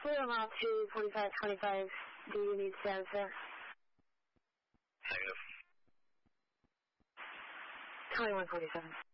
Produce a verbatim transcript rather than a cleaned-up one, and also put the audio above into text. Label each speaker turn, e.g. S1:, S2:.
S1: Clear mile two, forty-five twenty-five. Do you need status there?
S2: Negative.
S1: twenty-one forty-seven.